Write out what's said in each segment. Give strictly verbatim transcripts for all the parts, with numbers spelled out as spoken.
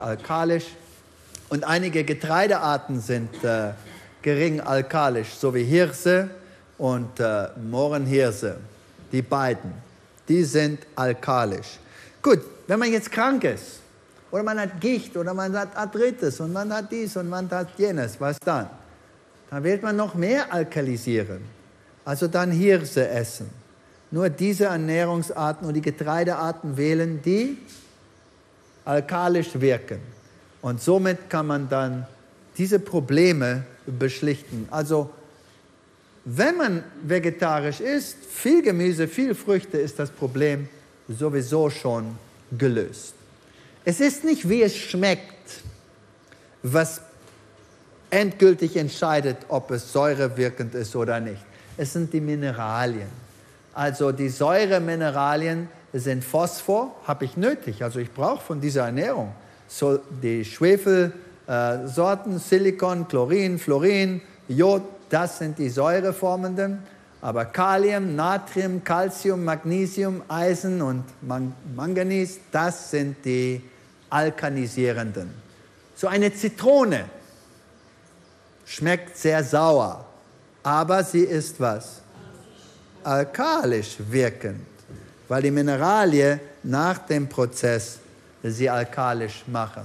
alkalisch und einige Getreidearten sind äh, gering alkalisch, so wie Hirse und äh, Mohrenhirse. Die beiden, die sind alkalisch. Gut, wenn man jetzt krank ist, oder man hat Gicht, oder man hat Arthritis, und man hat dies, und man hat jenes, was dann? Dann wird man noch mehr alkalisieren. Also dann Hirse essen. Nur diese Ernährungsarten und die Getreidearten wählen, die alkalisch wirken. Und somit kann man dann diese Probleme beschlichten. Also wenn man vegetarisch isst, viel Gemüse, viel Früchte, ist das Problem sowieso schon gelöst. Es ist nicht, wie es schmeckt, was endgültig entscheidet, ob es säurewirkend ist oder nicht. Es sind die Mineralien. Also die Säuremineralien sind Phosphor, habe ich nötig. Also ich brauche von dieser Ernährung so die Schwefelsorten, äh, Silikon, Chlorin, Fluorin, Jod, das sind die säureformenden. Aber Kalium, Natrium, Calcium, Magnesium, Eisen und Man- Manganis, das sind die alkanisierenden. So eine Zitrone schmeckt sehr sauer, aber sie ist was? Alkalisch wirkend, weil die Mineralien nach dem Prozess sie alkalisch machen.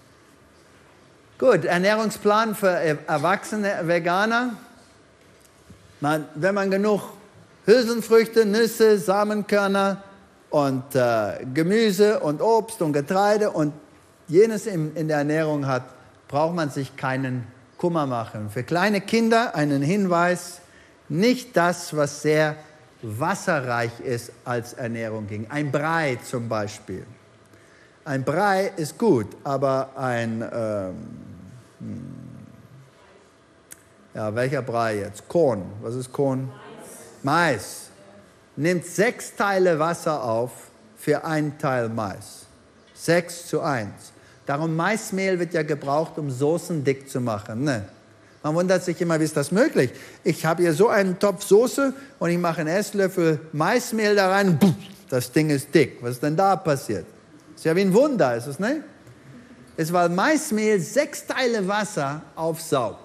Gut, Ernährungsplan für erwachsene Veganer. Man, wenn man genug Hülsenfrüchte, Nüsse, Samenkörner und äh, Gemüse und Obst und Getreide und jenes in, in der Ernährung hat, braucht man sich keinen Kummer machen. Für kleine Kinder einen Hinweis, nicht das, was sehr wasserreich ist als Ernährung ging. Ein Brei zum Beispiel. Ein Brei ist gut, aber ein, ähm, ja, welcher Brei jetzt? Korn. Was ist Korn? Mais. Mais. Nimmt sechs Teile Wasser auf für einen Teil Mais. Sechs zu eins. Darum Maismehl wird ja gebraucht, um Soßen dick zu machen. Ne? Man wundert sich immer, wie ist das möglich? Ich habe hier so einen Topf Soße und ich mache einen Esslöffel Maismehl da rein. Das Ding ist dick. Was ist denn da passiert? Ist ja wie ein Wunder, ist es nicht? Es war Maismehl sechs Teile Wasser aufsaugt.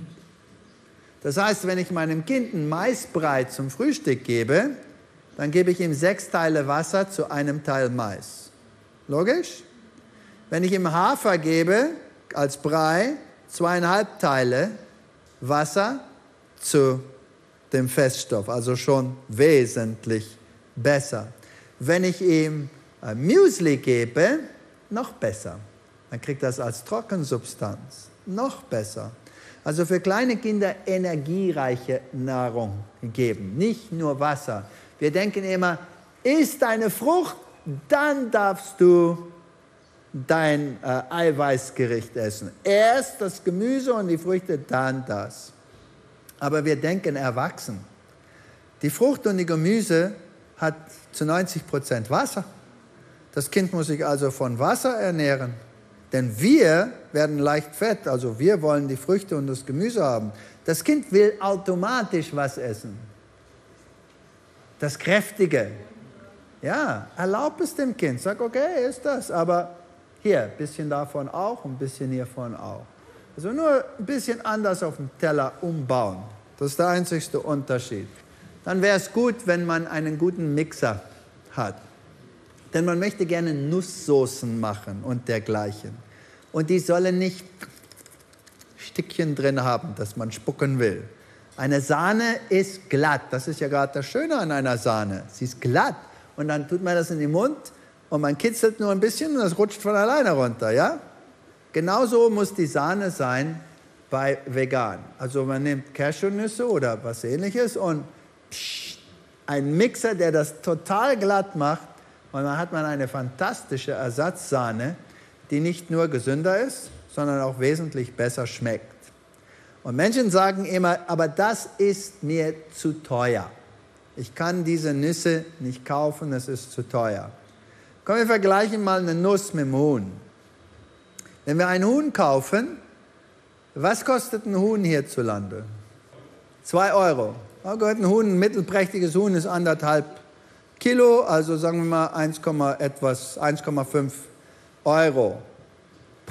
Das heißt, wenn ich meinem Kind einen Maisbrei zum Frühstück gebe, dann gebe ich ihm sechs Teile Wasser zu einem Teil Mais. Logisch? Wenn ich ihm Hafer gebe als Brei, zweieinhalb Teile Wasser zu dem Feststoff, also schon wesentlich besser. Wenn ich ihm äh, Müsli gebe, noch besser. Dann kriegt er das als Trockensubstanz, noch besser. Also für kleine Kinder energiereiche Nahrung geben, nicht nur Wasser. Wir denken immer, isst eine Frucht, dann darfst du dein äh, Eiweißgericht essen. Erst das Gemüse und die Früchte, dann das. Aber wir denken erwachsen. Die Frucht und die Gemüse hat zu neunzig Prozent Wasser. Das Kind muss sich also von Wasser ernähren. Denn wir werden leicht fett, also wir wollen die Früchte und das Gemüse haben. Das Kind will automatisch was essen. Das Kräftige. Ja, erlaub es dem Kind. Sag, okay, ist das, aber hier, ein bisschen davon auch, ein bisschen hiervon auch. Also nur ein bisschen anders auf dem Teller umbauen. Das ist der einzigste Unterschied. Dann wäre es gut, wenn man einen guten Mixer hat. Denn man möchte gerne Nusssoßen machen und dergleichen. Und die sollen nicht Stückchen drin haben, dass man spucken will. Eine Sahne ist glatt. Das ist ja gerade das Schöne an einer Sahne. Sie ist glatt. Und dann tut man das in den Mund und man kitzelt nur ein bisschen und das rutscht von alleine runter, ja? Genauso muss die Sahne sein bei vegan. Also man nimmt Cashewnüsse oder was Ähnliches und pssst, ein Mixer, der das total glatt macht, und dann hat man eine fantastische Ersatzsahne, die nicht nur gesünder ist, sondern auch wesentlich besser schmeckt. Und Menschen sagen immer, aber das ist mir zu teuer. Ich kann diese Nüsse nicht kaufen, es ist zu teuer. Komm, wir vergleichen mal eine Nuss mit dem Huhn. Wenn wir ein Huhn kaufen, was kostet ein Huhn hierzulande? Zwei Euro. Da gehört ein Huhn, ein mittelprächtiges Huhn ist anderthalb Kilo, also sagen wir mal eins, etwas, eins Komma fünf Euro.